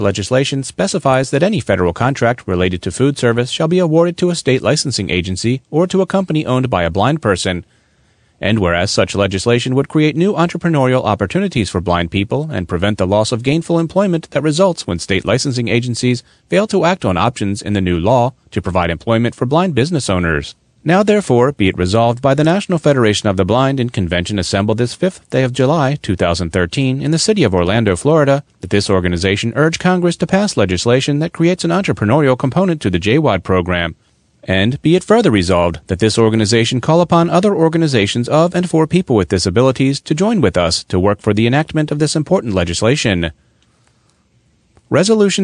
legislation specifies that any federal contract related to food service shall be awarded to a state licensing agency or to a company owned by a blind person. And whereas such legislation would create new entrepreneurial opportunities for blind people and prevent the loss of gainful employment that results when state licensing agencies fail to act on options in the new law to provide employment for blind business owners. Now therefore be it resolved by the National Federation of the Blind in convention assembled this 5th day of July, 2013, in the city of Orlando, Florida, that this organization urge Congress to pass legislation that creates an entrepreneurial component to the JWAD program. And be it further resolved that this organization call upon other organizations of and for people with disabilities to join with us to work for the enactment of this important legislation. Resolution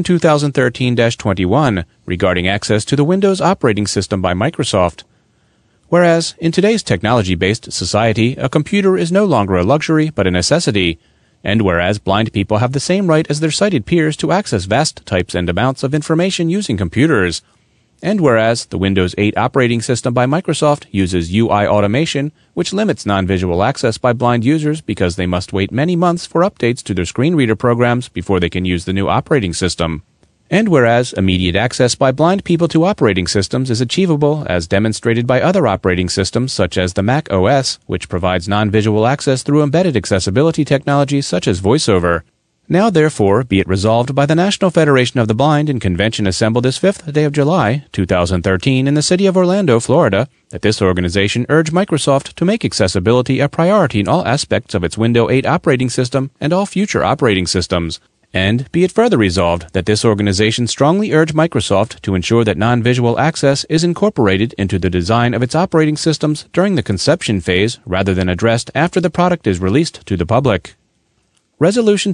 2013-21 regarding access to the Windows operating system by Microsoft. Whereas, in today's technology-based society, a computer is no longer a luxury but a necessity, and whereas blind people have the same right as their sighted peers to access vast types and amounts of information using computers, and whereas the Windows 8 operating system by Microsoft uses UI automation, which limits non-visual access by blind users because they must wait many months for updates to their screen reader programs before they can use the new operating system. And whereas immediate access by blind people to operating systems is achievable as demonstrated by other operating systems such as the Mac OS, which provides non-visual access through embedded accessibility technologies such as VoiceOver. Now therefore be it resolved by the National Federation of the Blind in convention assembled this 5th day of July, 2013 in the city of Orlando, Florida, that this organization urge Microsoft to make accessibility a priority in all aspects of its Windows 8 operating system and all future operating systems. And be it further resolved that this organization strongly urge Microsoft to ensure that non-visual access is incorporated into the design of its operating systems during the conception phase rather than addressed after the product is released to the public. Resolution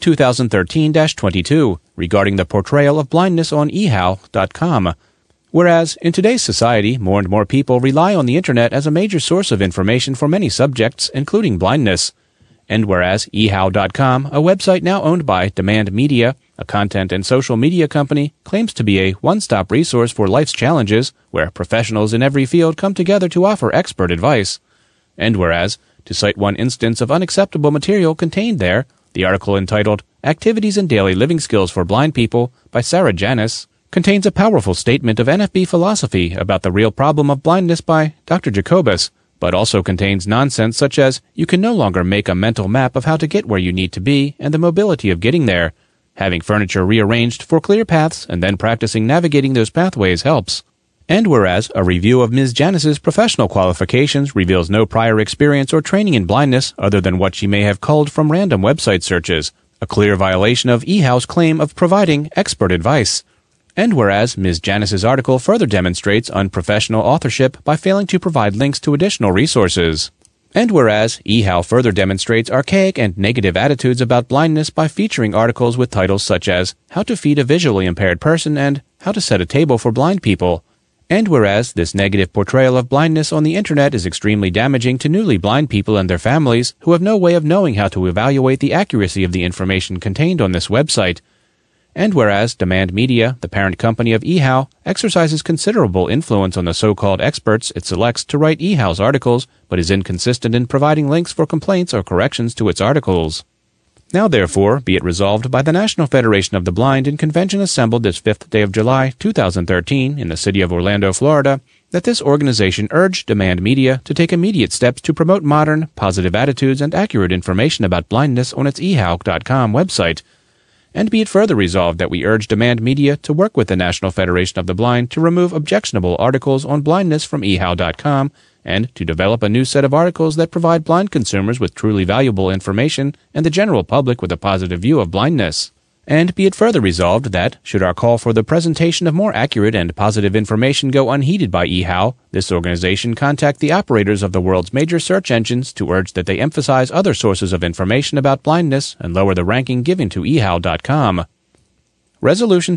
2013-22 regarding the portrayal of blindness on eHow.com. Whereas, in today's society, more and more people rely on the Internet as a major source of information for many subjects, including blindness. And whereas eHow.com, a website now owned by Demand Media, a content and social media company, claims to be a one-stop resource for life's challenges, where professionals in every field come together to offer expert advice. And whereas, to cite one instance of unacceptable material contained there, the article entitled Activities and Daily Living Skills for Blind People by Sarah Janis contains a powerful statement of NFB philosophy about the real problem of blindness by Dr. Jacobus, but also contains nonsense such as you can no longer make a mental map of how to get where you need to be and the mobility of getting there. Having furniture rearranged for clear paths and then practicing navigating those pathways helps. And whereas a review of Ms. Janis's professional qualifications reveals no prior experience or training in blindness other than what she may have culled from random website searches, a clear violation of eHow's claim of providing expert advice. And whereas Ms. Janis's article further demonstrates unprofessional authorship by failing to provide links to additional resources. And whereas eHow further demonstrates archaic and negative attitudes about blindness by featuring articles with titles such as How to Feed a Visually Impaired Person and How to Set a Table for Blind People. And whereas this negative portrayal of blindness on the Internet is extremely damaging to newly blind people and their families who have no way of knowing how to evaluate the accuracy of the information contained on this website. And whereas Demand Media, the parent company of eHow, exercises considerable influence on the so-called experts it selects to write eHow's articles, but is inconsistent in providing links for complaints or corrections to its articles. Now therefore, be it resolved by the National Federation of the Blind in convention assembled this 5th day of July, 2013, in the city of Orlando, Florida, that this organization urge Demand Media to take immediate steps to promote modern, positive attitudes and accurate information about blindness on its eHow.com website. And be it further resolved that we urge Demand Media to work with the National Federation of the Blind to remove objectionable articles on blindness from eHow.com and to develop a new set of articles that provide blind consumers with truly valuable information and the general public with a positive view of blindness. And be it further resolved that, should our call for the presentation of more accurate and positive information go unheeded by eHow, this organization contact the operators of the world's major search engines to urge that they emphasize other sources of information about blindness and lower the ranking given to eHow.com. Resolution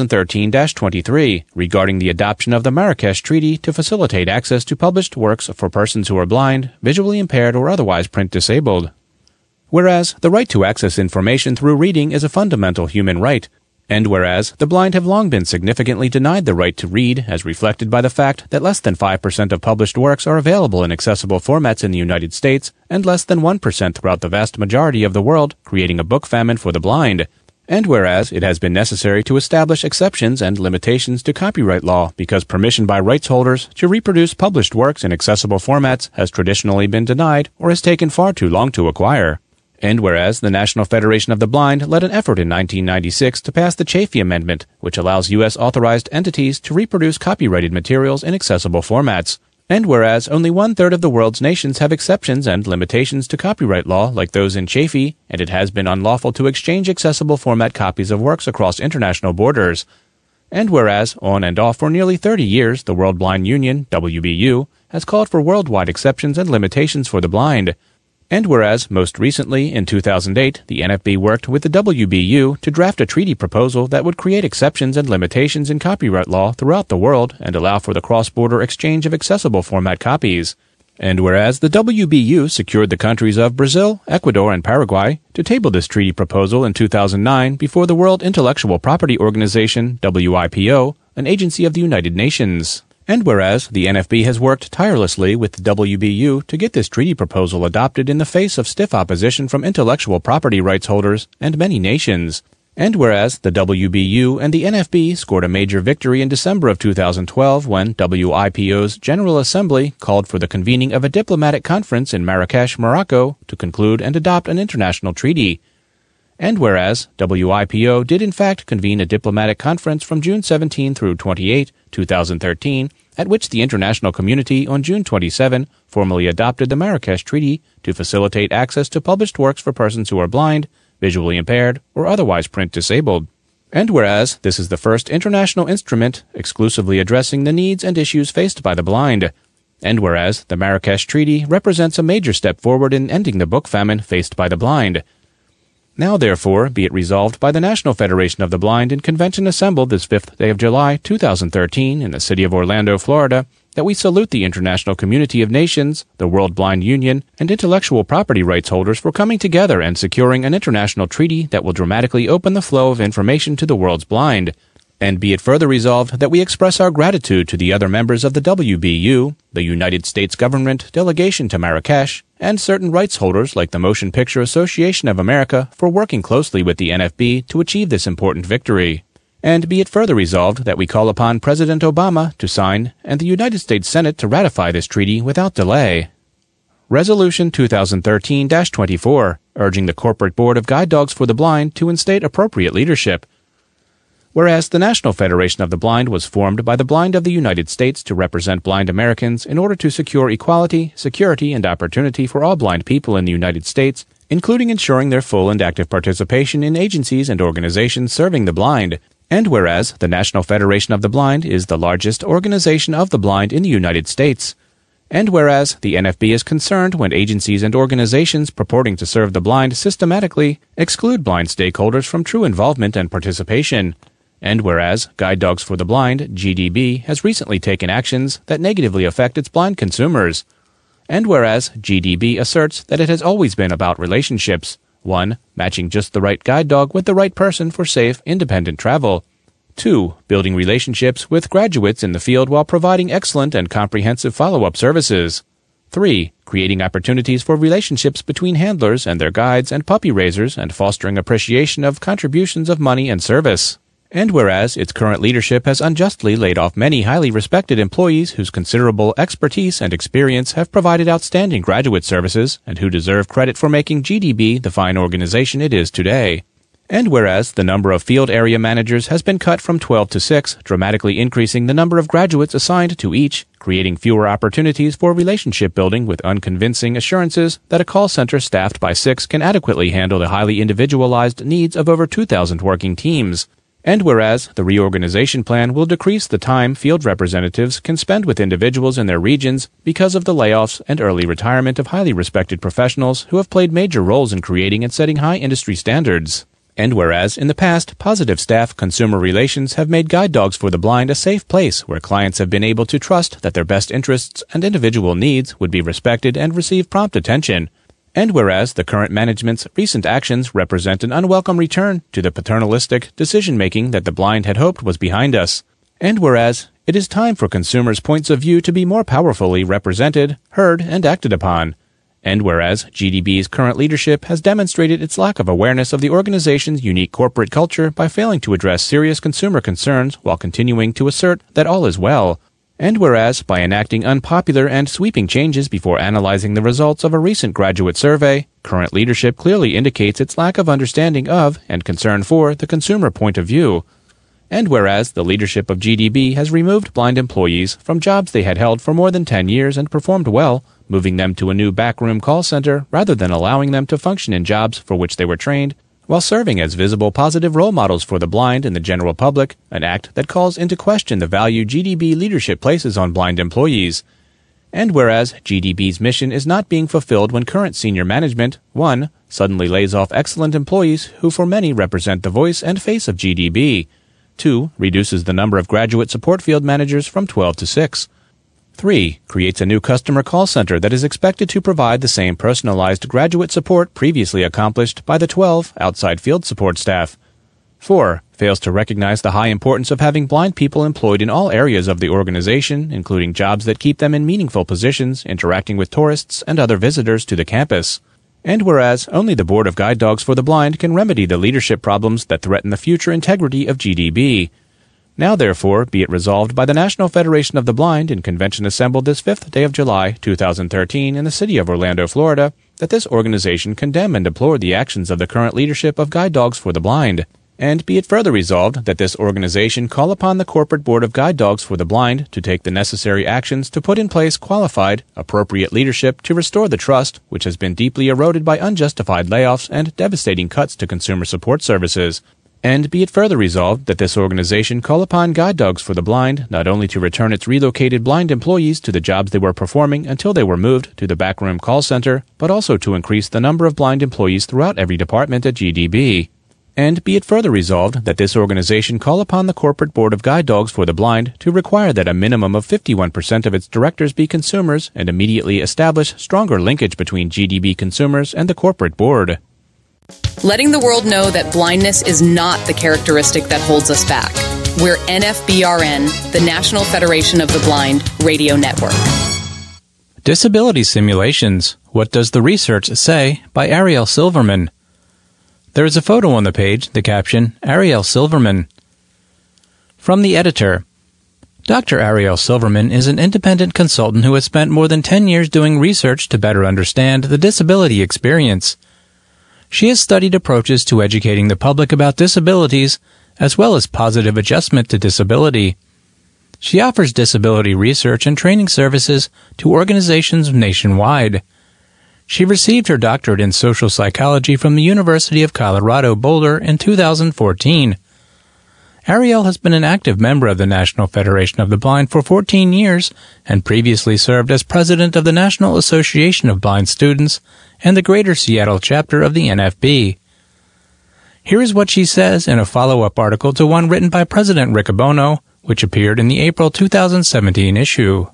2013-23 regarding the adoption of the Marrakesh Treaty to facilitate access to published works for persons who are blind, visually impaired, or otherwise print disabled. Whereas the right to access information through reading is a fundamental human right, and whereas the blind have long been significantly denied the right to read, as reflected by the fact that less than 5% of published works are available in accessible formats in the United States, and less than 1% throughout the vast majority of the world, creating a book famine for the blind. And whereas it has been necessary to establish exceptions and limitations to copyright law because permission by rights holders to reproduce published works in accessible formats has traditionally been denied or has taken far too long to acquire. And whereas the National Federation of the Blind led an effort in 1996 to pass the Chafee Amendment, which allows U.S. authorized entities to reproduce copyrighted materials in accessible formats. And whereas only one-third of the world's nations have exceptions and limitations to copyright law like those in Chafee, and it has been unlawful to exchange accessible format copies of works across international borders. And whereas, on and off for nearly 30 years, the World Blind Union, WBU, has called for worldwide exceptions and limitations for the blind. And whereas, most recently, in 2008, the NFB worked with the WBU to draft a treaty proposal that would create exceptions and limitations in copyright law throughout the world and allow for the cross-border exchange of accessible format copies. And whereas the WBU secured the countries of Brazil, Ecuador, and Paraguay to table this treaty proposal in 2009 before the World Intellectual Property Organization, WIPO, an agency of the United Nations. And whereas the NFB has worked tirelessly with the WBU to get this treaty proposal adopted in the face of stiff opposition from intellectual property rights holders and many nations. And whereas the WBU and the NFB scored a major victory in December of 2012 when WIPO's General Assembly called for the convening of a diplomatic conference in Marrakesh, Morocco, to conclude and adopt an international treaty. And whereas WIPO did in fact convene a diplomatic conference from June 17 through 28, 2013, at which the international community on June 27 formally adopted the Marrakesh Treaty to facilitate access to published works for persons who are blind, visually impaired, or otherwise print disabled. And whereas this is the first international instrument exclusively addressing the needs and issues faced by the blind. And whereas the Marrakesh Treaty represents a major step forward in ending the book famine faced by the blind. Now, therefore, be it resolved by the National Federation of the Blind in convention assembled this 5th day of July, 2013, in the city of Orlando, Florida, that we salute the international community of nations, the World Blind Union, and intellectual property rights holders for coming together and securing an international treaty that will dramatically open the flow of information to the world's blind. And be it further resolved that we express our gratitude to the other members of the WBU, the United States government delegation to Marrakesh, and certain rights holders like the Motion Picture Association of America for working closely with the NFB to achieve this important victory. And be it further resolved that we call upon President Obama to sign and the United States Senate to ratify this treaty without delay. Resolution 2013-24, urging the Corporate Board of Guide Dogs for the Blind to instate appropriate leadership. Whereas the National Federation of the Blind was formed by the blind of the United States to represent blind Americans in order to secure equality, security, and opportunity for all blind people in the United States, including ensuring their full and active participation in agencies and organizations serving the blind. And whereas the National Federation of the Blind is the largest organization of the blind in the United States. And whereas the NFB is concerned when agencies and organizations purporting to serve the blind systematically exclude blind stakeholders from true involvement and participation. And whereas Guide Dogs for the Blind, GDB, has recently taken actions that negatively affect its blind consumers. And whereas GDB asserts that it has always been about relationships. 1. Matching just the right guide dog with the right person for safe, independent travel. 2. Building relationships with graduates in the field while providing excellent and comprehensive follow-up services. 3. Creating opportunities for relationships between handlers and their guides and puppy raisers and fostering appreciation of contributions of money and service. And whereas its current leadership has unjustly laid off many highly respected employees whose considerable expertise and experience have provided outstanding graduate services and who deserve credit for making GDB the fine organization it is today. And whereas the number of field area managers has been cut from 12 to 6, dramatically increasing the number of graduates assigned to each, creating fewer opportunities for relationship building with unconvincing assurances that a call center staffed by 6 can adequately handle the highly individualized needs of over 2,000 working teams. And whereas the reorganization plan will decrease the time field representatives can spend with individuals in their regions because of the layoffs and early retirement of highly respected professionals who have played major roles in creating and setting high industry standards. And whereas in the past, Positive Staff Consumer Relations have made Guide Dogs for the Blind a safe place where clients have been able to trust that their best interests and individual needs would be respected and receive prompt attention. And whereas the current management's recent actions represent an unwelcome return to the paternalistic decision-making that the blind had hoped was behind us. And whereas it is time for consumers' points of view to be more powerfully represented, heard, and acted upon. And whereas GDB's current leadership has demonstrated its lack of awareness of the organization's unique corporate culture by failing to address serious consumer concerns while continuing to assert that all is well. And whereas, by enacting unpopular and sweeping changes before analyzing the results of a recent graduate survey, current leadership clearly indicates its lack of understanding of and concern for the consumer point of view. And whereas the leadership of GDB has removed blind employees from jobs they had held for more than 10 years and performed well, moving them to a new backroom call center rather than allowing them to function in jobs for which they were trained, while serving as visible positive role models for the blind and the general public, an act that calls into question the value GDB leadership places on blind employees. And whereas GDB's mission is not being fulfilled when current senior management, 1. Suddenly lays off excellent employees who for many represent the voice and face of GDB, 2. Reduces the number of graduate support field managers from 12 to 6, 3. Creates a new customer call center that is expected to provide the same personalized graduate support previously accomplished by the 12 outside field support staff. 4. Fails to recognize the high importance of having blind people employed in all areas of the organization, including jobs that keep them in meaningful positions, interacting with tourists and other visitors to the campus. And whereas only the Board of Guide Dogs for the Blind can remedy the leadership problems that threaten the future integrity of GDB. Now, therefore, be it resolved by the National Federation of the Blind in convention assembled this 5th day of July, 2013, in the city of Orlando, Florida, that this organization condemn and deplore the actions of the current leadership of Guide Dogs for the Blind. And be it further resolved that this organization call upon the corporate board of Guide Dogs for the Blind to take the necessary actions to put in place qualified, appropriate leadership to restore the trust, which has been deeply eroded by unjustified layoffs and devastating cuts to consumer support services. And be it further resolved that this organization call upon Guide Dogs for the Blind not only to return its relocated blind employees to the jobs they were performing until they were moved to the backroom call center, but also to increase the number of blind employees throughout every department at GDB. And be it further resolved that this organization call upon the corporate board of Guide Dogs for the Blind to require that a minimum of 51% of its directors be consumers and immediately establish stronger linkage between GDB consumers and the corporate board. Letting the world know that blindness is not the characteristic that holds us back. We're NFBRN, the National Federation of the Blind Radio Network. Disability Simulations. What Does the Research Say? By Ariel Silverman. There is a photo on the page, the caption, Ariel Silverman. From the editor. Dr. Ariel Silverman is an independent consultant who has spent more than 10 years doing research to better understand the disability experience. She has studied approaches to educating the public about disabilities, as well as positive adjustment to disability. She offers disability research and training services to organizations nationwide. She received her doctorate in social psychology from the University of Colorado Boulder in 2014. Ariel has been an active member of the National Federation of the Blind for 14 years and previously served as president of the National Association of Blind Students and the Greater Seattle chapter of the NFB. Here is what she says in a follow-up article to one written by President Riccobono, which appeared in the April 2017 issue.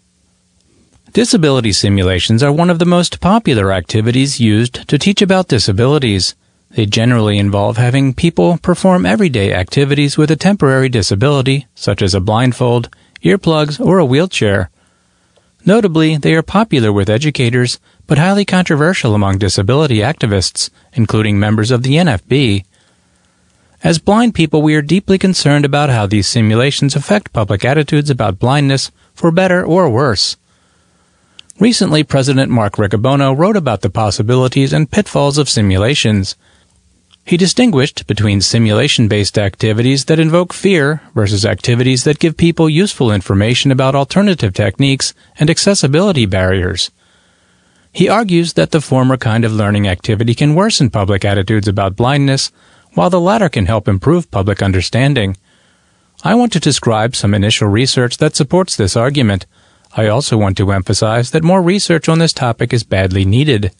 Disability simulations are one of the most popular activities used to teach about disabilities. They generally involve having people perform everyday activities with a temporary disability, such as a blindfold, earplugs, or a wheelchair. Notably, they are popular with educators, but highly controversial among disability activists, including members of the NFB. As blind people, we are deeply concerned about how these simulations affect public attitudes about blindness, for better or worse. Recently, President Mark Riccobono wrote about the possibilities and pitfalls of simulations. He distinguished between simulation-based activities that invoke fear versus activities that give people useful information about alternative techniques and accessibility barriers. He argues that the former kind of learning activity can worsen public attitudes about blindness, while the latter can help improve public understanding. I want to describe some initial research that supports this argument. I also want to emphasize that more research on this topic is badly needed.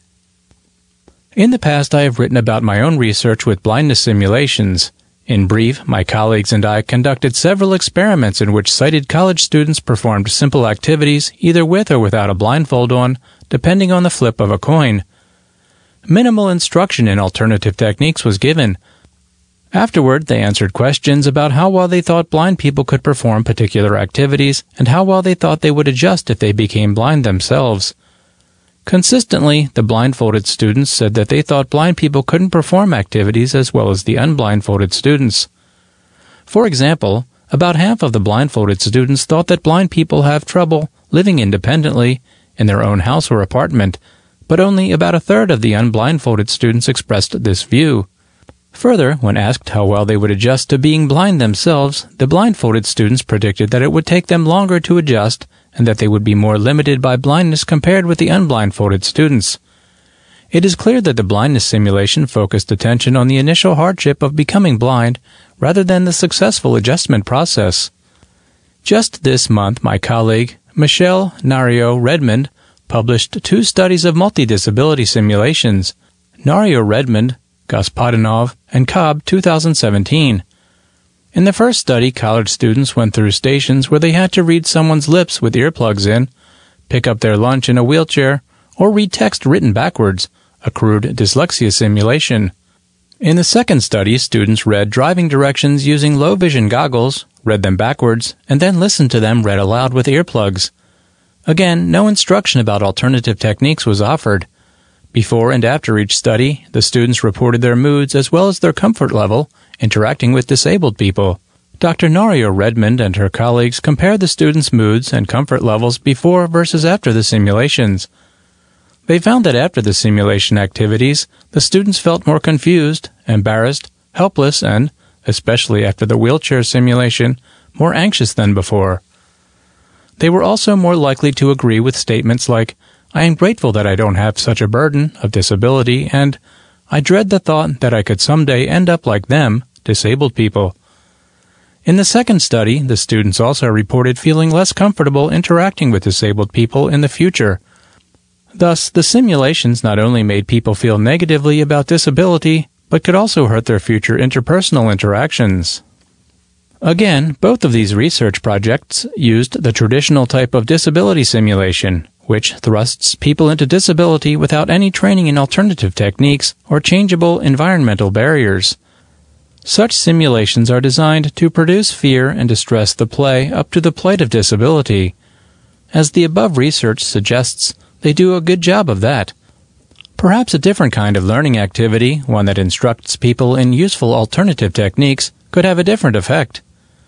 In the past, I have written about my own research with blindness simulations. In brief, my colleagues and I conducted several experiments in which sighted college students performed simple activities either with or without a blindfold on, depending on the flip of a coin. Minimal instruction in alternative techniques was given. Afterward, they answered questions about how well they thought blind people could perform particular activities and how well they thought they would adjust if they became blind themselves. Consistently, the blindfolded students said that they thought blind people couldn't perform activities as well as the unblindfolded students. For example, about half of the blindfolded students thought that blind people have trouble living independently in their own house or apartment, but only about a third of the unblindfolded students expressed this view. Further, when asked how well they would adjust to being blind themselves, the blindfolded students predicted that it would take them longer to adjust and that they would be more limited by blindness compared with the unblindfolded students. It is clear that the blindness simulation focused attention on the initial hardship of becoming blind rather than the successful adjustment process. Just this month, my colleague, Michelle Nario-Redmond, published 2 studies of multidisability simulations, Nario-Redmond, Gospodinov, and Cobb 2017. In the first study, college students went through stations where they had to read someone's lips with earplugs in, pick up their lunch in a wheelchair, or read text written backwards, a crude dyslexia simulation. In the second study, students read driving directions using low-vision goggles, read them backwards, and then listened to them read aloud with earplugs. Again, no instruction about alternative techniques was offered. Before and after each study, the students reported their moods as well as their comfort level interacting with disabled people. Dr. Nario-Redmond and her colleagues compared the students' moods and comfort levels before versus after the simulations. They found that after the simulation activities, the students felt more confused, embarrassed, helpless, and, especially after the wheelchair simulation, more anxious than before. They were also more likely to agree with statements like, "I am grateful that I don't have such a burden of disability," and "I dread the thought that I could someday end up like them, disabled people." In the second study, the students also reported feeling less comfortable interacting with disabled people in the future. Thus, the simulations not only made people feel negatively about disability, but could also hurt their future interpersonal interactions. Again, both of these research projects used the traditional type of disability simulation, which thrusts people into disability without any training in alternative techniques or changeable environmental barriers. Such simulations are designed to produce fear and distress the play up to the plight of disability. As the above research suggests, they do a good job of that. Perhaps a different kind of learning activity, one that instructs people in useful alternative techniques, could have a different effect.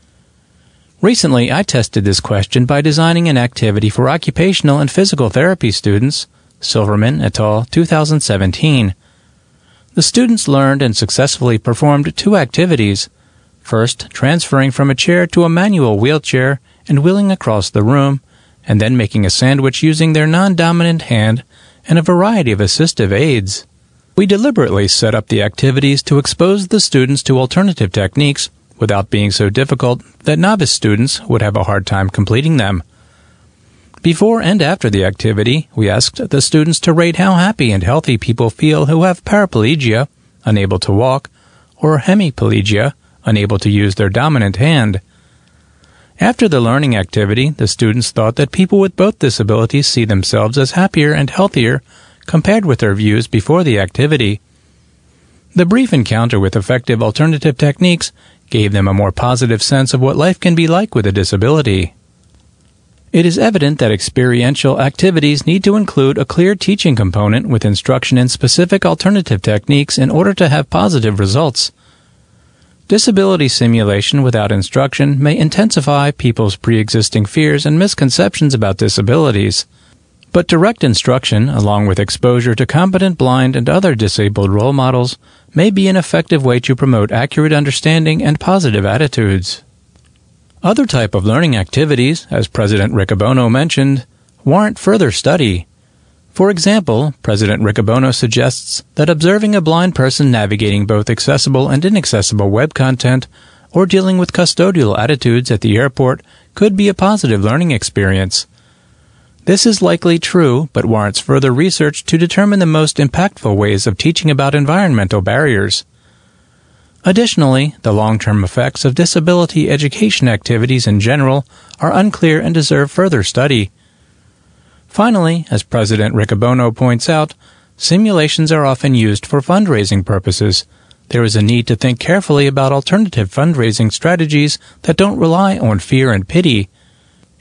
Recently, I tested this question by designing an activity for occupational and physical therapy students, Silverman et al., 2017. The students learned and successfully performed 2 activities. First, transferring from a chair to a manual wheelchair and wheeling across the room, and then making a sandwich using their non-dominant hand and a variety of assistive aids. We deliberately set up the activities to expose the students to alternative techniques without being so difficult that novice students would have a hard time completing them. Before and after the activity, we asked the students to rate how happy and healthy people feel who have paraplegia, unable to walk, or hemiplegia, unable to use their dominant hand. After the learning activity, the students thought that people with both disabilities see themselves as happier and healthier compared with their views before the activity. The brief encounter with effective alternative techniques gave them a more positive sense of what life can be like with a disability. It is evident that experiential activities need to include a clear teaching component with instruction in specific alternative techniques in order to have positive results. Disability simulation without instruction may intensify people's pre-existing fears and misconceptions about disabilities. But direct instruction, along with exposure to competent blind and other disabled role models, may be an effective way to promote accurate understanding and positive attitudes. Other type of learning activities, as President Riccobono mentioned, warrant further study. For example, President Riccobono suggests that observing a blind person navigating both accessible and inaccessible web content or dealing with custodial attitudes at the airport could be a positive learning experience. This is likely true, but warrants further research to determine the most impactful ways of teaching about environmental barriers. Additionally, the long-term effects of disability education activities in general are unclear and deserve further study. Finally, as President Riccobono points out, simulations are often used for fundraising purposes. There is a need to think carefully about alternative fundraising strategies that don't rely on fear and pity.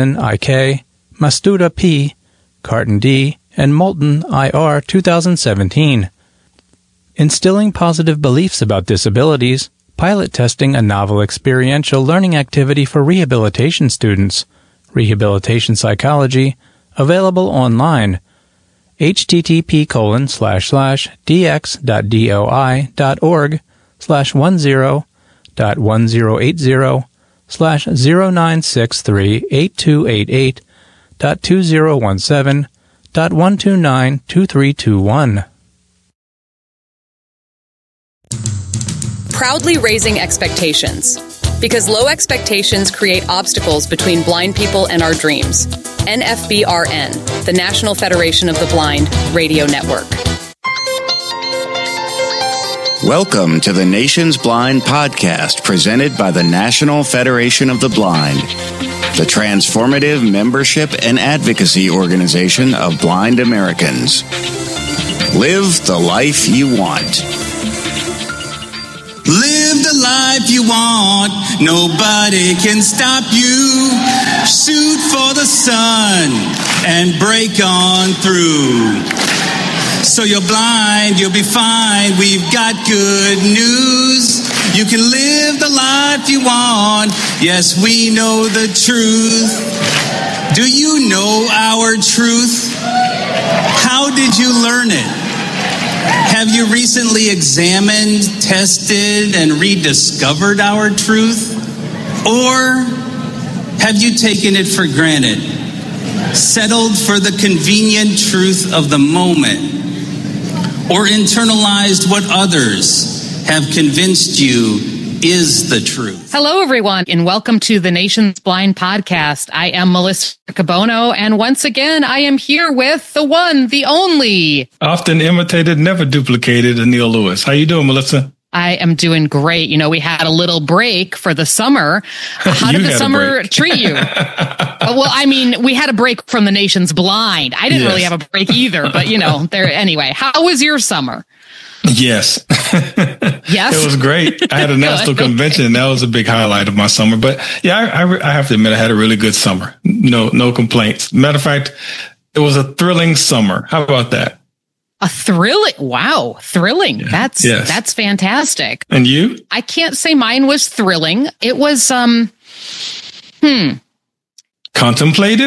Robinson, IK, Mastuda P, Carton D, and Moulton IR 2017. Instilling positive beliefs about disabilities, pilot testing a novel experiential learning activity for rehabilitation students, Rehabilitation Psychology, available online, http://dx.doi.org/1080.2017.1292321. Proudly raising expectations. Because low expectations create obstacles between blind people and our dreams. NFBRN, the National Federation of the Blind Radio Network. Welcome to the Nation's Blind Podcast, presented by the National Federation of the Blind, the transformative membership and advocacy organization of blind Americans. Live the life you want. Live the life you want, nobody can stop you. Shoot for the sun and break on through. So you're blind, you'll be fine, we've got good news. You can live the life you want, yes, we know the truth. Do you know our truth? How did you learn it? Have you recently examined, tested, and rediscovered our truth? Or have you taken it for granted, settled for the convenient truth of the moment, or internalized what others have convinced you is the truth? Hello, everyone, and welcome to the Nation's Blind Podcast. I am Melissa Cabono, and once again, I am here with the one, the only, often imitated, never duplicated, Anil Lewis. How you doing, Melissa? I am doing great. You know, we had a little break for the summer. How did the summer treat you? Well, I mean, we had a break from the Nation's Blind. I didn't really have a break either, but you know, anyway. How was your summer? Yes. Yes. It was great. I had a national convention, and that was a big highlight of my summer. But yeah, I have to admit, I had a really good summer. No complaints. Matter of fact, it was a thrilling summer. How about that? A thrilling. Wow. Thrilling. Yeah. That's fantastic. And you? I can't say mine was thrilling. It was, contemplative?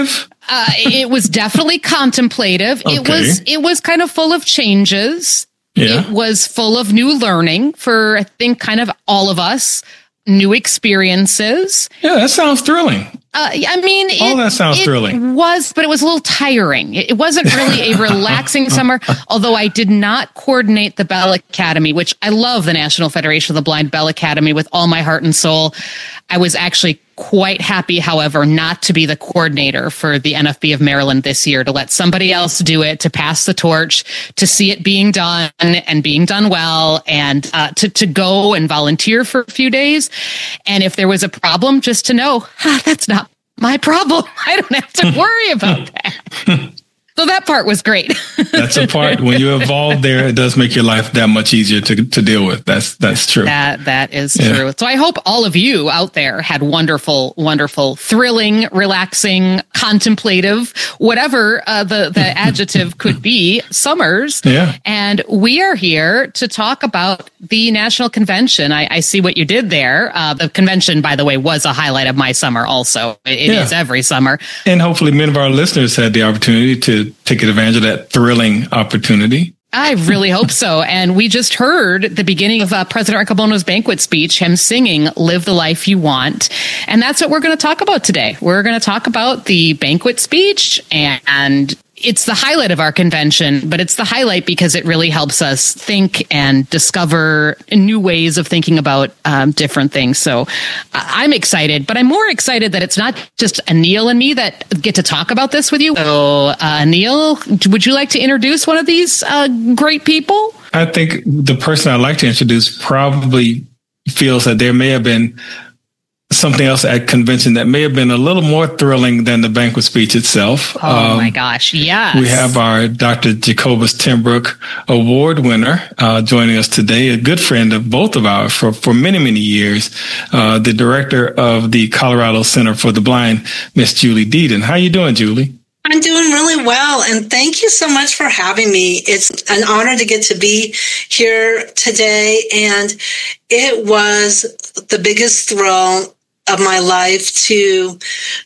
It was definitely contemplative. Okay. It was kind of full of changes. Yeah. It was full of new learning for, I think, kind of all of us, new experiences. Yeah, that sounds thrilling. I mean, all that sounds thrilling. But it was a little tiring. It wasn't really a relaxing summer, although I did not coordinate the Bell Academy, which I love the National Federation of the Blind Bell Academy with all my heart and soul. I was actually quite happy, however, not to be the coordinator for the NFB of Maryland this year, to let somebody else do it, to pass the torch, to see it being done and being done well, and to go and volunteer for a few days. And if there was a problem, just to know, that's not my problem. I don't have to worry about that. So that part was great. That's a part, when you evolve there, it does make your life that much easier to deal with. That's true. That is true. So I hope all of you out there had wonderful, wonderful, thrilling, relaxing, contemplative, whatever the adjective could be, summers. Yeah. And we are here to talk about the National Convention. I see what you did there. The convention, by the way, was a highlight of my summer also. It is every summer. And hopefully many of our listeners had the opportunity to take advantage of that thrilling opportunity. I really hope so. And we just heard the beginning of President Arcabono's banquet speech, him singing "Live the Life You Want." And that's what we're going to talk about today. We're going to talk about the banquet speech, and it's the highlight of our convention, but it's the highlight because it really helps us think and discover new ways of thinking about different things. So I'm excited, but I'm more excited that it's not just Anil and me that get to talk about this with you. So Anil, would you like to introduce one of these great people? I think the person I'd like to introduce probably feels that there may have been something else at convention that may have been a little more thrilling than the banquet speech itself. Oh my gosh, yes. We have our Dr. Jacobus Tenbrook Award winner joining us today, a good friend of both of ours for many, many years, the director of the Colorado Center for the Blind, Miss Julie Deedon. How you doing, Julie? I'm doing really well, and thank you so much for having me. It's an honor to get to be here today, and it was the biggest thrill of my life to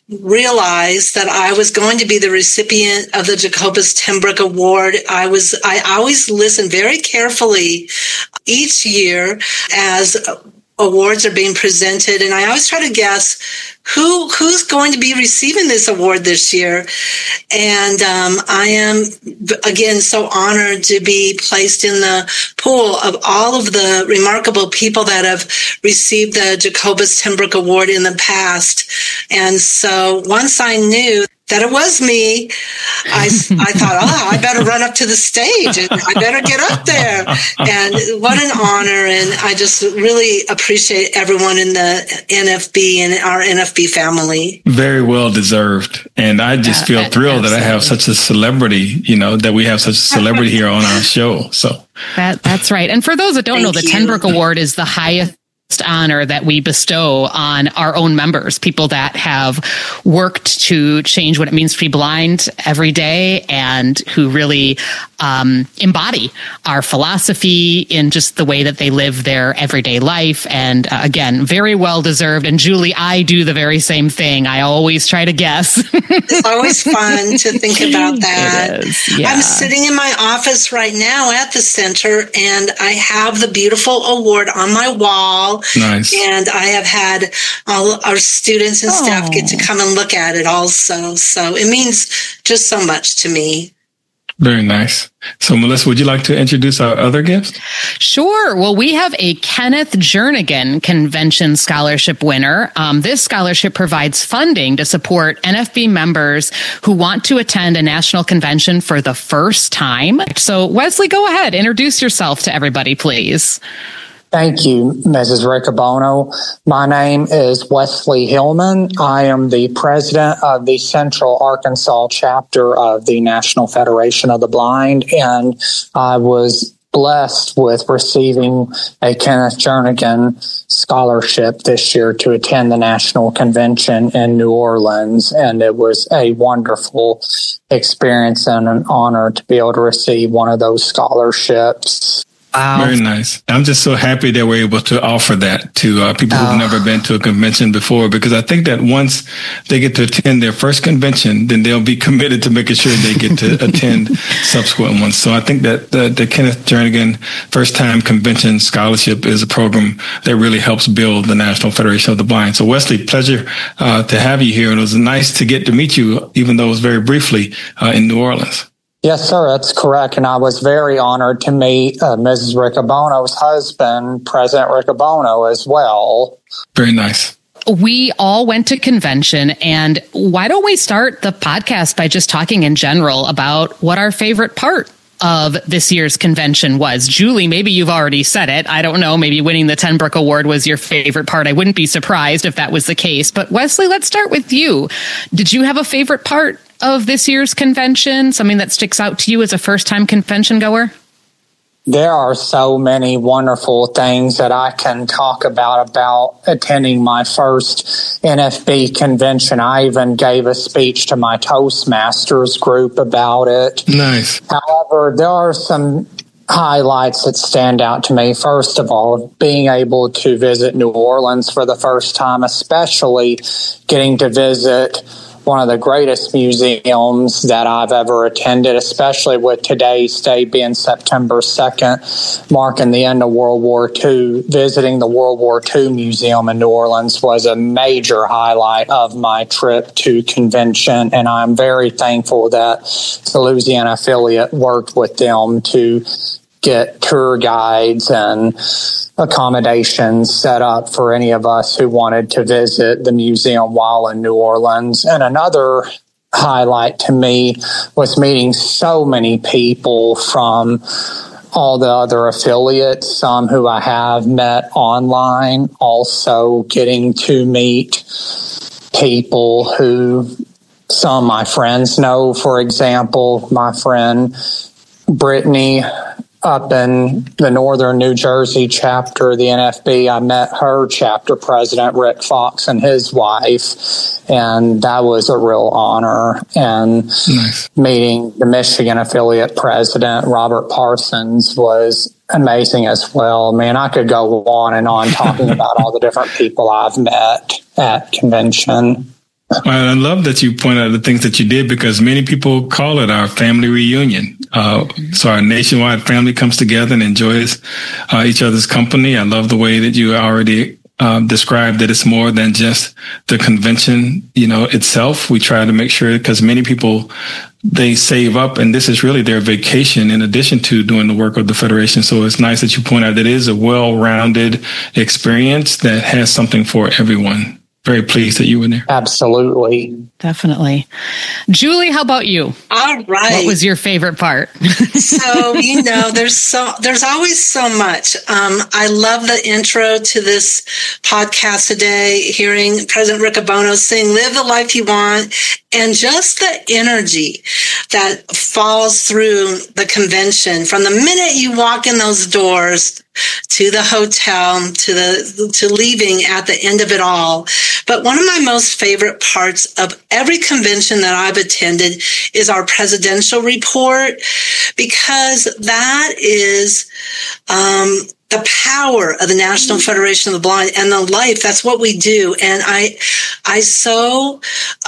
realize that I was going to be the recipient of the Jacobus Tenbrook Award. I always listen very carefully each year as awards are being presented, and I always try to guess who's going to be receiving this award this year. And I am, again, so honored to be placed in the pool of all of the remarkable people that have received the Jacobus Tenbrook Award in the past. And so once I knew that it was me, I thought, I better run up to the stage and I better get up there. And what an honor. And I just really appreciate everyone in the NFB and our NFB family. Very well deserved. And I just feel thrilled that I have such a celebrity, that we have such a celebrity here on our show. So that's right. And for those that don't know, the Tenbrook Award is the highest honor that we bestow on our own members, people that have worked to change what it means to be blind every day and who really embody our philosophy in just the way that they live their everyday life. And again, very well deserved. And Julie, I do the very same thing. I always try to guess. It's always fun to think about that. It is, yeah. I'm sitting in my office right now at the center, and I have the beautiful award on my wall. Nice. And I have had all our students and staff get to come and look at it also. So it means just so much to me. Very nice. So, Melissa, would you like to introduce our other guest? Sure. Well, we have a Kenneth Jernigan Convention Scholarship winner. This scholarship provides funding to support NFB members who want to attend a national convention for the first time. So, Wesley, go ahead. Introduce yourself to everybody, please. Thank you, Mrs. Riccobono. My name is Wesley Hillman. I am the president of the Central Arkansas chapter of the National Federation of the Blind, and I was blessed with receiving a Kenneth Jernigan scholarship this year to attend the National Convention in New Orleans, and it was a wonderful experience and an honor to be able to receive one of those scholarships. Wow. Very nice. I'm just so happy that we're able to offer that to people who've never been to a convention before, because I think that once they get to attend their first convention, then they'll be committed to making sure they get to attend subsequent ones. So I think that the Kenneth Jernigan First Time Convention Scholarship is a program that really helps build the National Federation of the Blind. So Wesley, pleasure to have you here. And it was nice to get to meet you, even though it was very briefly in New Orleans. Yes, sir, that's correct. And I was very honored to meet Mrs. Riccobono's husband, President Riccobono, as well. Very nice. We all went to convention, and why don't we start the podcast by just talking in general about what our favorite part of this year's convention was. Julie, maybe you've already said it. I don't know. Maybe winning the Tenbrook Award was your favorite part. I wouldn't be surprised if that was the case. But Wesley, let's start with you. Did you have a favorite part of this year's convention? Something that sticks out to you as a first-time convention goer? There are so many wonderful things that I can talk about attending my first NFB convention. I even gave a speech to my Toastmasters group about it. Nice. However, there are some highlights that stand out to me. First of all, being able to visit New Orleans for the first time, especially getting to visit one of the greatest museums that I've ever attended, especially with today's date being September 2nd, marking the end of World War II. Visiting the World War II Museum in New Orleans was a major highlight of my trip to convention, and I'm very thankful that the Louisiana affiliate worked with them to get tour guides and accommodations set up for any of us who wanted to visit the museum while in New Orleans. And another highlight to me was meeting so many people from all the other affiliates, some who I have met online, also getting to meet people who some of my friends know. For example, my friend Brittany up in the Northern New Jersey chapter of the NFB, I met her chapter president, Rick Fox, and his wife, and that was a real honor. And nice. Meeting the Michigan affiliate president, Robert Parsons, was amazing as well. Man, I could go on and on talking about all the different people I've met at convention. Well, I love that you point out the things that you did, because many people call it our family reunion. So our nationwide family comes together and enjoys each other's company. I love the way that you already described that it's more than just the convention, itself. We try to make sure, because many people, they save up, and this is really their vacation in addition to doing the work of the Federation. So it's nice that you point out that it is a well-rounded experience that has something for everyone. Very pleased that you were there. Absolutely. Definitely. Julie, how about you? All right. What was your favorite part? So, there's always so much. I love the intro to this podcast today, hearing President Riccobono sing "Live the Life You Want," and just the energy that falls through the convention from the minute you walk in those doors to the hotel, to leaving at the end of it all. But one of my most favorite parts of every convention that I've attended is our presidential report, because that is the power of the National Federation of the Blind and the life. That's what we do. And I so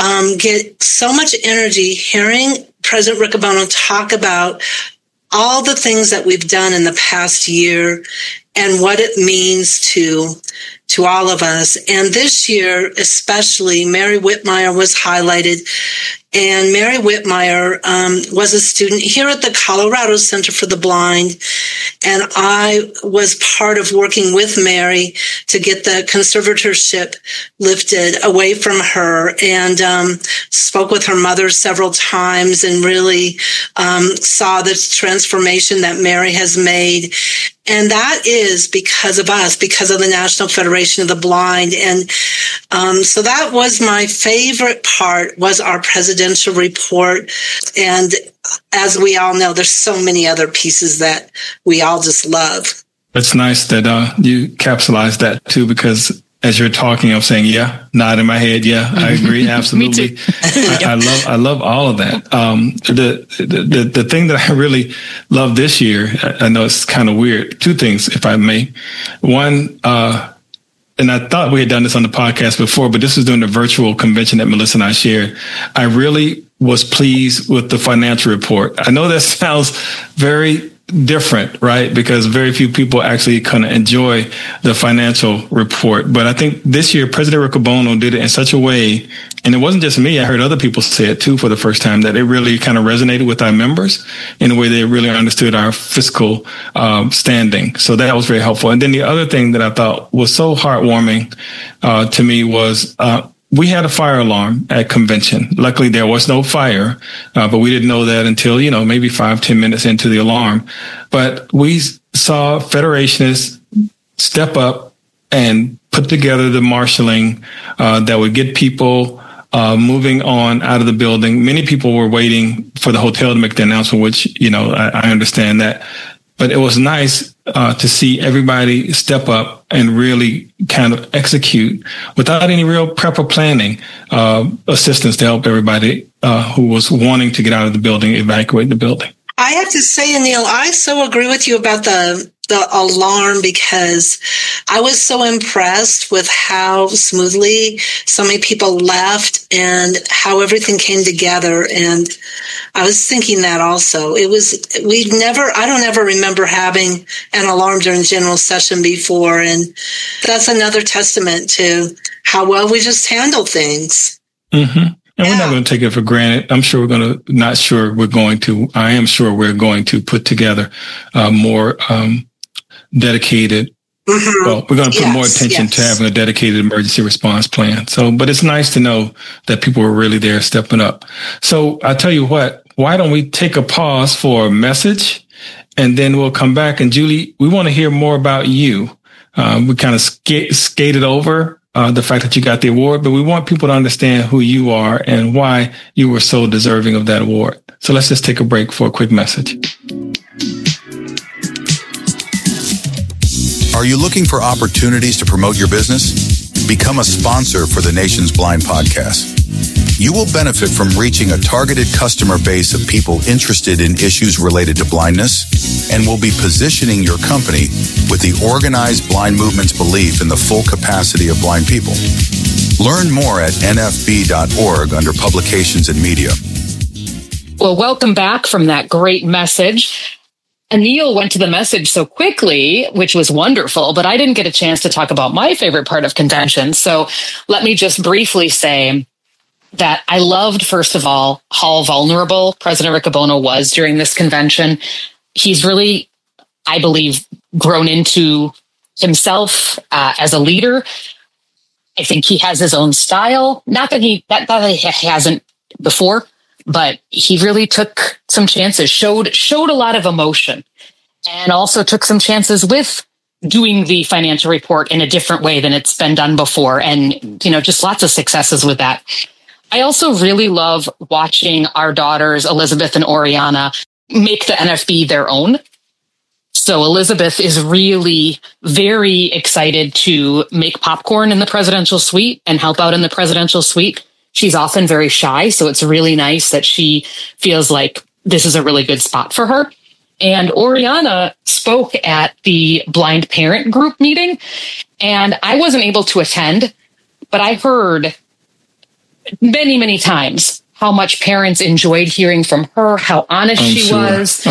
get so much energy hearing President Riccobono talk about all the things that we've done in the past year and what it means to all of us. And this year, especially, Mary Whitmire was highlighted. And Mary Whitmire was a student here at the Colorado Center for the Blind. And I was part of working with Mary to get the conservatorship lifted away from her, and spoke with her mother several times and really saw the transformation that Mary has made. And that is because of us, because of the National Federation of the Blind. And so that was my favorite part, was our presidential report. And as we all know, there's so many other pieces that we all just love. It's nice that you capsulized that too, because as you're talking, I'm saying, yeah, nodding my head. Yeah, I agree. Absolutely. I love all of that. The thing that I really love this year, I know it's kind of weird. Two things, if I may. One, and I thought we had done this on the podcast before, but this was during the virtual convention that Melissa and I shared. I really was pleased with the financial report. I know that sounds very different, right? Because very few people actually kind of enjoy the financial report. But I think this year, President Riccobono did it in such a way, and it wasn't just me, I heard other people say it too for the first time, that it really kind of resonated with our members in a way they really understood our fiscal standing. So that was very helpful. And then the other thing that I thought was so heartwarming to me was we had a fire alarm at convention. Luckily, there was no fire, but we didn't know that until, maybe 5-10 minutes into the alarm. But we saw Federationists step up and put together the marshaling that would get people moving on out of the building. Many people were waiting for the hotel to make the announcement, which, I understand that. But it was nice to see everybody step up and really kind of execute without any real prep or planning assistance to help everybody who was wanting to get out of the building, evacuate the building. I have to say, Anil, I so agree with you about the alarm, because I was so impressed with how smoothly so many people left and how everything came together. And I was thinking that also. I don't ever remember having an alarm during general session before. And that's another testament to how well we just handle things. Mm-hmm. And we're not going to take it for granted. I am sure we're going to put together more dedicated. Mm-hmm. Well, we're going to put more attention to having a dedicated emergency response plan. So, but it's nice to know that people are really there stepping up. So I tell you what, why don't we take a pause for a message and then we'll come back. And Julie, we want to hear more about you. We kind of skated over the fact that you got the award, but we want people to understand who you are and why you were so deserving of that award. So let's just take a break for a quick message. Are you looking for opportunities to promote your business? Become a sponsor for the Nation's Blind podcast. You will benefit from reaching a targeted customer base of people interested in issues related to blindness, and will be positioning your company with the organized blind movement's belief in the full capacity of blind people. Learn more at nfb.org under Publications and Media. Well, welcome back from that great message. Anil went to the message so quickly, which was wonderful, but I didn't get a chance to talk about my favorite part of convention. So let me just briefly say that I loved, first of all, how vulnerable President Riccobono was during this convention. He's really, I believe, grown into himself as a leader. I think he has his own style. Not that he hasn't before, but he really took some chances, showed a lot of emotion, and also took some chances with doing the financial report in a different way than it's been done before. And, just lots of successes with that. I also really love watching our daughters, Elizabeth and Oriana, make the NFB their own. So Elizabeth is really very excited to make popcorn in the presidential suite and help out in the presidential suite. She's often very shy, so it's really nice that she feels like this is a really good spot for her. And Oriana spoke at the blind parent group meeting, and I wasn't able to attend, but I heard many, many times how much parents enjoyed hearing from her, how honest she was,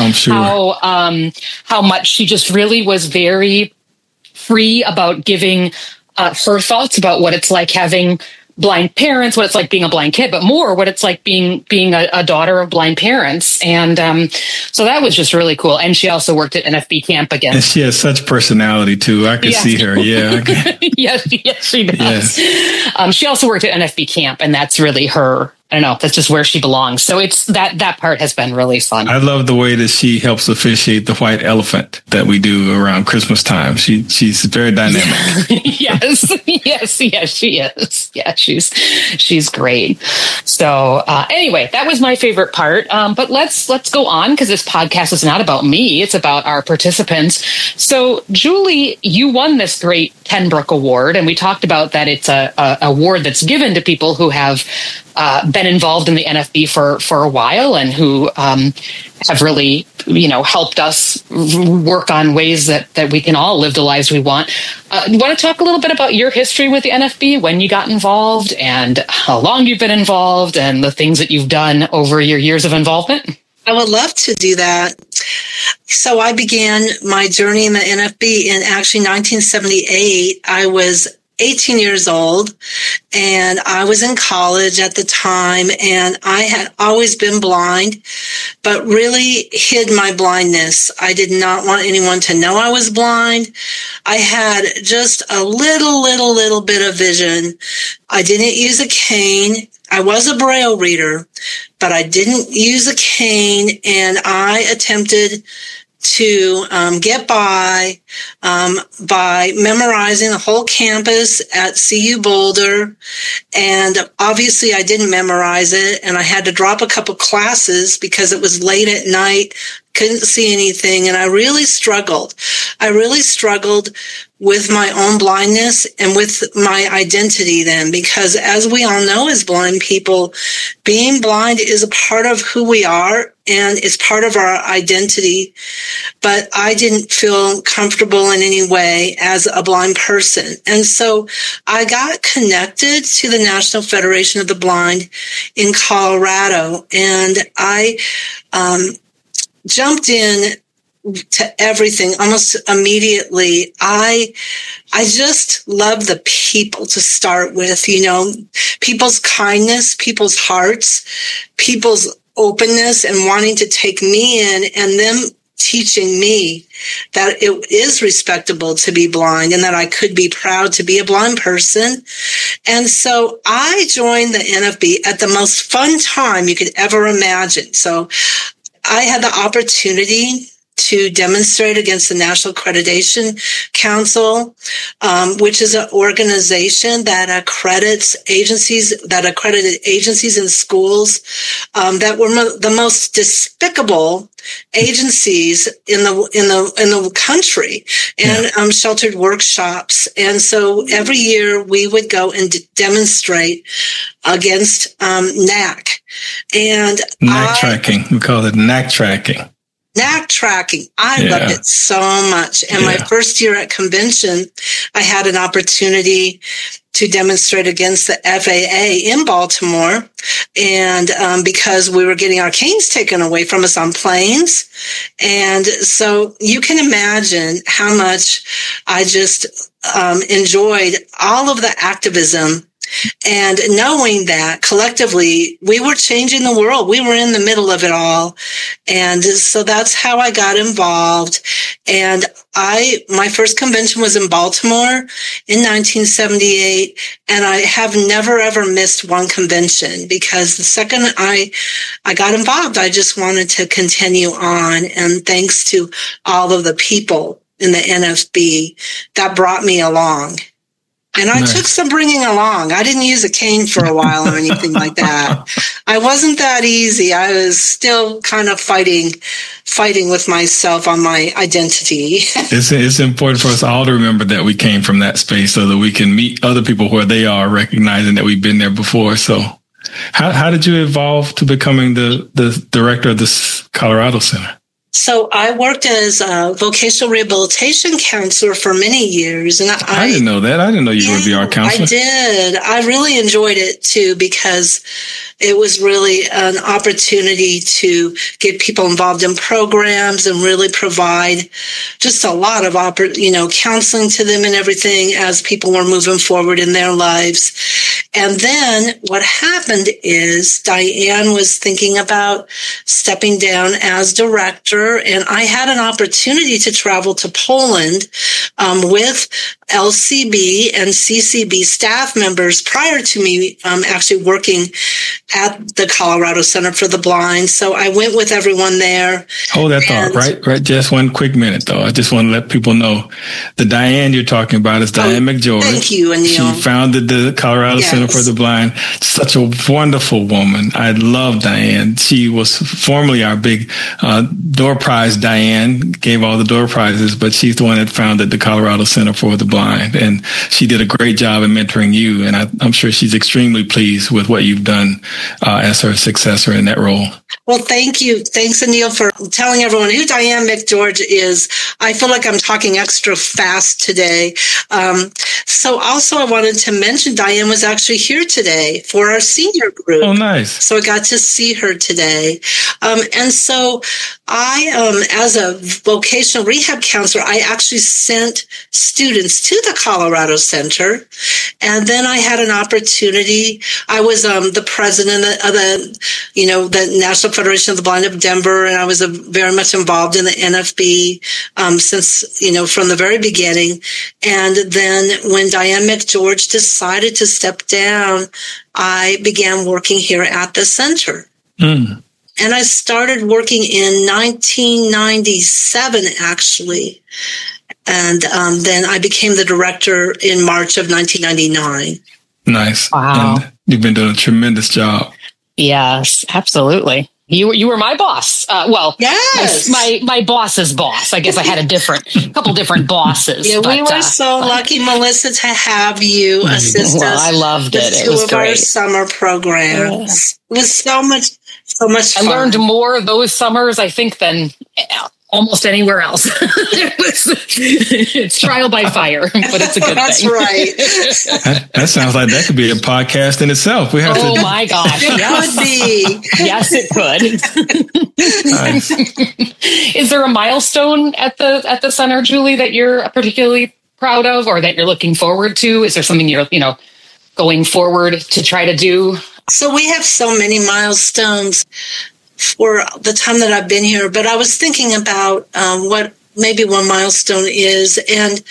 how much she just really was very free about giving her thoughts about what it's like having blind parents, what it's like being a blind kid, but more what it's like being a daughter of blind parents. And so that was just really cool. And she also worked at NFB camp again. And she has such personality too. I could see her. Yeah. yes, she does. Yeah. She also worked at NFB camp, and that's really her I don't know, that's just where she belongs. So it's that part has been really fun. I love the way that she helps officiate the white elephant that we do around Christmas time. She's very dynamic. Yes, she is. Yeah, she's great. So anyway, that was my favorite part. But let's go on, because this podcast is not about me. It's about our participants. So Julie, you won this great Tenbrook Award, and we talked about that it's a award that's given to people who have been involved in the NFB for a while and who have really, helped us work on ways that we can all live the lives we want. You want to talk a little bit about your history with the NFB, when you got involved and how long you've been involved and the things that you've done over your years of involvement? I would love to do that. So I began my journey in the NFB in actually 1978. I was 18 years old, and I was in college at the time, and I had always been blind, but really hid my blindness. I did not want anyone to know I was blind. I had just a little bit of vision. I didn't use a cane. I was a Braille reader, but I didn't use a cane, and I attempted to get by memorizing the whole campus at CU Boulder. And obviously I didn't memorize it, and I had to drop a couple classes because it was late at night, couldn't see anything, and I really struggled. With my own blindness and with my identity then, because as we all know as blind people, being blind is a part of who we are and it's part of our identity. But I didn't feel comfortable in any way as a blind person. And so I got connected to the National Federation of the Blind in Colorado, and I jumped in to everything almost immediately. I just love the people to start with, people's kindness, people's hearts, people's openness and wanting to take me in, and them teaching me that it is respectable to be blind and that I could be proud to be a blind person. And so I joined the NFB at the most fun time you could ever imagine. So I had the opportunity to demonstrate against the National Accreditation Council, which is an organization that accredited agencies and schools that were the most despicable agencies in the country, and sheltered workshops. And so every year we would go and demonstrate against NAC and NAC tracking. We call it NAC tracking. NAC tracking. I loved it so much. And my first year at convention, I had an opportunity to demonstrate against the FAA in Baltimore. And because we were getting our canes taken away from us on planes. And so you can imagine how much I just enjoyed all of the activism, and knowing that collectively we were changing the world. We were in the middle of it all. And so that's how I got involved. And my first convention was in Baltimore in 1978. And I have never, ever missed one convention, because the second I got involved, I just wanted to continue on. And thanks to all of the people in the NFB that brought me along. And I took some bringing along. I didn't use a cane for a while or anything like that. I wasn't that easy. I was still kind of fighting with myself on my identity. It's important for us all to remember that we came from that space so that we can meet other people where they are, recognizing that we've been there before. So how did you evolve to becoming the director of this Colorado Center? So I worked as a vocational rehabilitation counselor for many years. And I didn't know that. I didn't know you were a VR counselor. I did. I really enjoyed it too, because it was really an opportunity to get people involved in programs and really provide just a lot of, counseling to them and everything as people were moving forward in their lives. And then what happened is Diane was thinking about stepping down as director, and I had an opportunity to travel to Poland with LCB and CCB staff members prior to me actually working at the Colorado Center for the Blind. So I went with everyone there. Hold that thought, right? Just one quick minute, though. I just want to let people know the Diane you're talking about is Diane McGeorge. Thank you, Anil. She founded the Colorado Center for the Blind. Such a wonderful woman. I love Diane. She was formerly our big door prize. Diane gave all the door prizes, but she's the one that founded the Colorado Center for the Blind. And she did a great job in mentoring you. And I'm sure she's extremely pleased with what you've done as her successor in that role. Well, thank you. Thanks, Anil, for telling everyone who Diane McGeorge is. I feel like I'm talking extra fast today. So also I wanted to mention Diane was actually here today for our senior group. Oh, nice. So I got to see her today. And so I, as a vocational rehab counselor, I actually sent students to the Colorado Center. And then I had an opportunity. I was the president of the National Federation of the Blind of Denver, and I was very much involved in the NFB since, from the very beginning. And then when Diane McGeorge decided to step down, I began working here at the center. Mm. And I started working in 1997, actually. And then I became the director in March of 1999. Nice. Wow. And you've been doing a tremendous job. Yes, absolutely. You were my boss. Yes. My boss's boss. I guess I had a couple different bosses. Yeah, we were so lucky, Melissa, to have you assist us. I loved it. It was two of our summer programs. It was so much fun. I learned more those summers, I think, than almost anywhere else. It's trial by fire, but it's a good That's thing. Right. That sounds like that could be a podcast in itself. We have to. Oh my gosh! It could be. Yes, it could. Nice. Is there a milestone at the center, Julie, that you're particularly proud of, or that you're looking forward to? Is there something you're going forward to try to do? So we have so many milestones for the time that I've been here, but I was thinking about what maybe one milestone is. And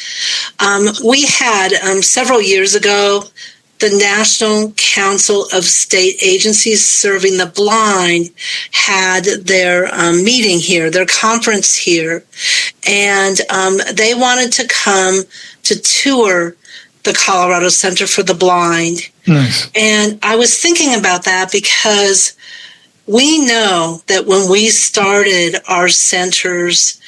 we had several years ago, the National Council of State Agencies Serving the Blind had their meeting here, their conference here. And they wanted to come to tour the Colorado Center for the Blind. Nice. And I was thinking about that because we know that when we started our centers,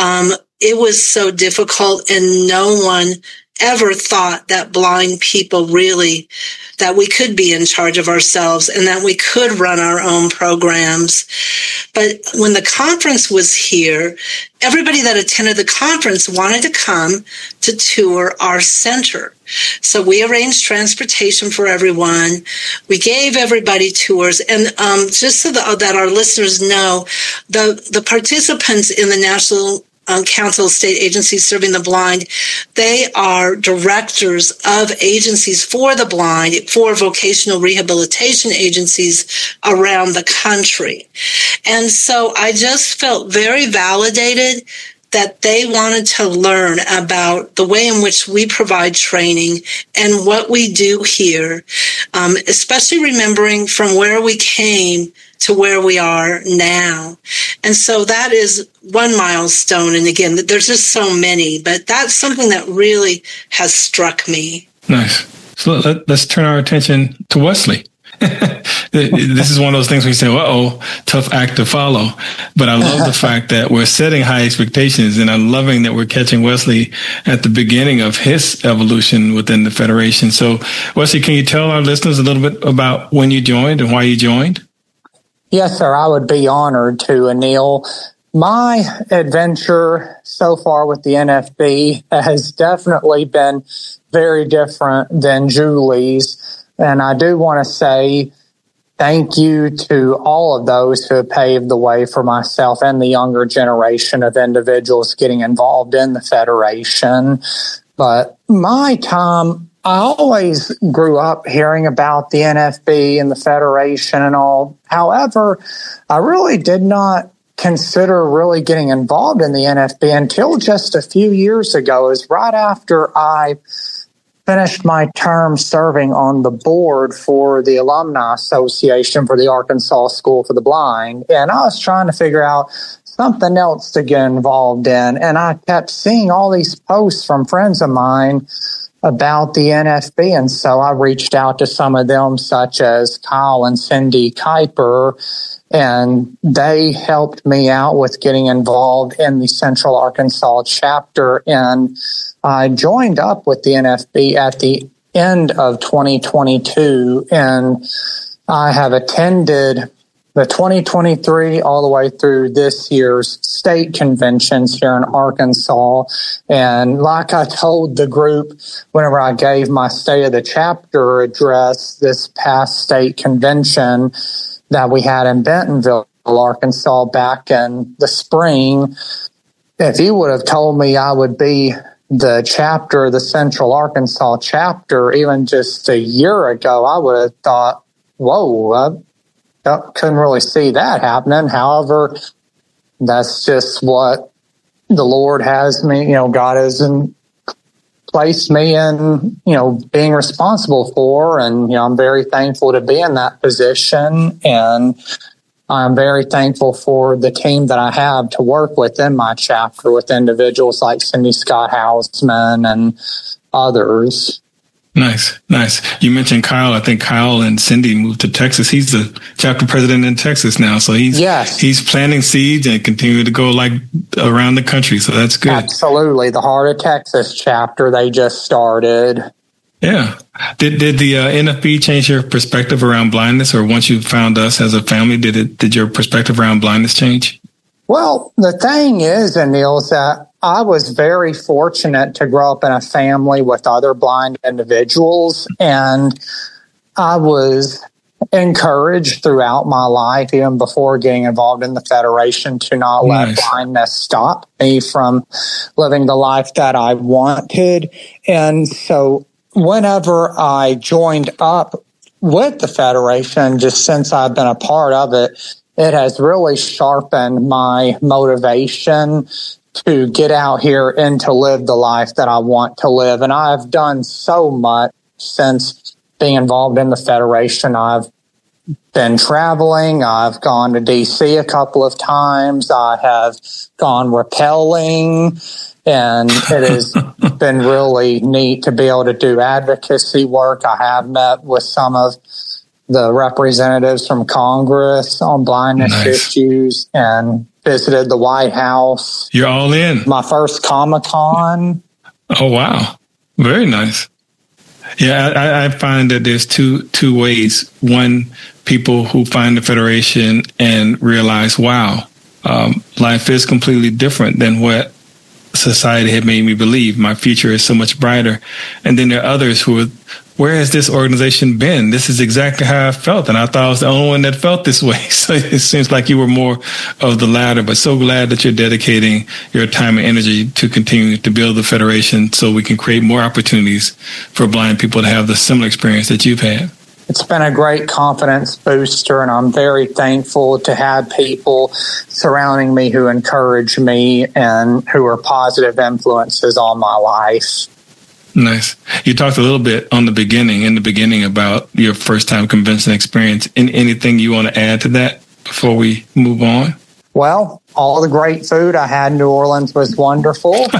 it was so difficult, and no one ever thought that blind people really, that we could be in charge of ourselves and that we could run our own programs. But when the conference was here, everybody that attended the conference wanted to come to tour our center. So we arranged transportation for everyone. We gave everybody tours. And just so that our listeners know, the participants in the National Council of State Agencies Serving the Blind, they are directors of agencies for the blind, for vocational rehabilitation agencies around the country. And so I just felt very validated that they wanted to learn about the way in which we provide training and what we do here, especially remembering from where we came to where we are now. And so that is one milestone. And again, there's just so many, but that's something that really has struck me. Nice. So let's turn our attention to Wesley. This is one of those things we say, tough act to follow. But I love the fact that we're setting high expectations, and I'm loving that we're catching Wesley at the beginning of his evolution within the Federation. So, Wesley, can you tell our listeners a little bit about when you joined and why you joined? Yes, sir. I would be honored to, Anil. My adventure so far with the NFB has definitely been very different than Julie's. And I do want to say thank you to all of those who have paved the way for myself and the younger generation of individuals getting involved in the Federation. But my time, I always grew up hearing about the NFB and the Federation and all. However, I really did not consider really getting involved in the NFB until just a few years ago. It was right after I finished my term serving on the board for the Alumni Association for the Arkansas School for the Blind. And I was trying to figure out something else to get involved in. And I kept seeing all these posts from friends of mine about the NFB. And so I reached out to some of them, such as Kyle and Cindy Kuiper, and they helped me out with getting involved in the Central Arkansas chapter. And I joined up with the NFB at the end of 2022, and I have attended the 2023 all the way through this year's state conventions here in Arkansas. And like I told the group whenever I gave my State of the Chapter address this past state convention that we had in Bentonville, Arkansas back in the spring, if you would have told me I would be the chapter, the Central Arkansas chapter, even just a year ago, I would have thought, whoa, I couldn't really see that happening. However, that's just what the Lord has me, God has placed me in, being responsible for. And, I'm very thankful to be in that position. And I'm very thankful for the team that I have to work with in my chapter with individuals like Cindy Scott Hausman and others. Nice. You mentioned Kyle. I think Kyle and Cindy moved to Texas. He's the chapter president in Texas now. So he's planting seeds and continuing to go around the country. So that's good. Absolutely. The Heart of Texas chapter, they just started. Yeah. Did the NFB change your perspective around blindness, or once you found us as a family, did your perspective around blindness change? Well, the thing is, Anil, is that I was very fortunate to grow up in a family with other blind individuals, and I was encouraged throughout my life, even before getting involved in the Federation, to not let blindness stop me from living the life that I wanted. And so whenever I joined up with the Federation, just since I've been a part of it, it has really sharpened my motivation to get out here and to live the life that I want to live. And I've done so much since being involved in the Federation. I've been traveling. I've gone to D.C. a couple of times. I have gone rappelling. And it has been really neat to be able to do advocacy work. I have met with some of the representatives from Congress on blindness issues and visited the White House. You're all in. My first Comic-Con. Oh, wow. Very nice. Yeah, I find that there's two ways. One, people who find the Federation and realize, wow, life is completely different than what society had made me believe. My future is so much brighter. And then there are others who are, where has this organization been? This is exactly how I felt. And I thought I was the only one that felt this way. So it seems like you were more of the latter, but so glad that you're dedicating your time and energy to continue to build the Federation so we can create more opportunities for blind people to have the similar experience that you've had. It's been a great confidence booster, and I'm very thankful to have people surrounding me who encourage me and who are positive influences on my life. Nice. You talked a little bit in the beginning about your first time convention experience. Anything you want to add to that before we move on? Well, all the great food I had in New Orleans was wonderful. And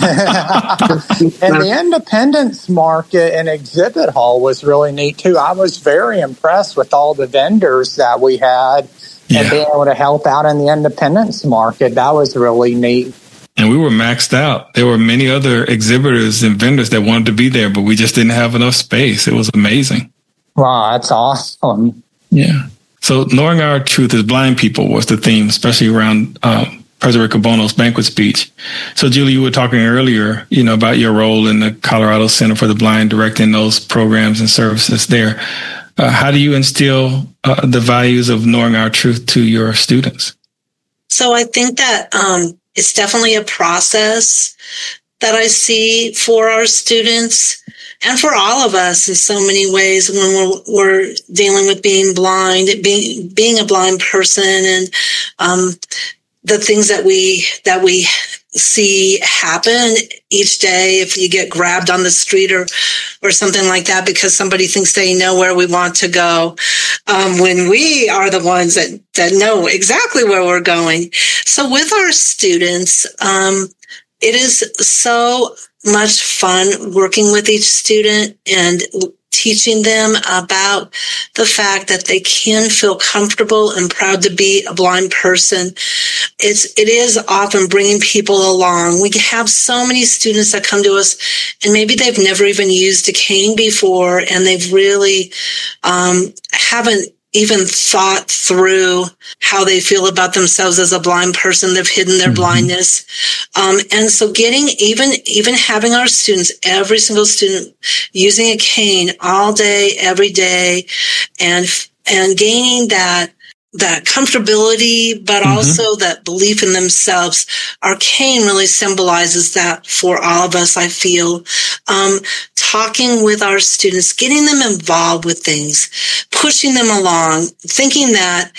the Independence Market and exhibit hall was really neat, too. I was very impressed with all the vendors that we had and being able to help out in the Independence Market. That was really neat. And we were maxed out. There were many other exhibitors and vendors that wanted to be there, but we just didn't have enough space. It was amazing. Wow, that's awesome. Yeah. So knowing our truth as blind people was the theme, especially around President Rick Bono's banquet speech. So, Julie, you were talking earlier, about your role in the Colorado Center for the Blind, directing those programs and services there. How do you instill the values of knowing our truth to your students? So I think that it's definitely a process that I see for our students and for all of us in so many ways when we're dealing with being blind, being a blind person. And the things that we see happen each day. If you get grabbed on the street or something like that because somebody thinks they know where we want to go, when we are the ones that know exactly where we're going. So with our students, it is so much fun working with each student and teaching them about the fact that they can feel comfortable and proud to be a blind person. It is often bringing people along. We have so many students that come to us and maybe they've never even used a cane before, and they've really haven't even thought through how they feel about themselves as a blind person. They've hidden their blindness. And so even having our students, every single student using a cane all day, every day, and gaining that comfortability, but also that belief in themselves. Our cane really symbolizes that for all of us, I feel. Talking with our students, getting them involved with things, pushing them along, thinking that